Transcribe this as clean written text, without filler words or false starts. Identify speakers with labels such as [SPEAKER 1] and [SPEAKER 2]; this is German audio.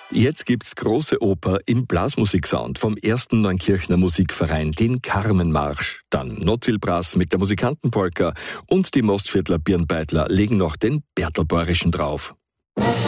[SPEAKER 1] Jetzt gibt's große Oper im Blasmusiksound vom ersten Neunkirchner Musikverein, den Carmenmarsch. Dann Nozilbrass mit der Musikantenpolka und die Mostviertler Birnbeitler legen noch den Bertelbäurischen drauf.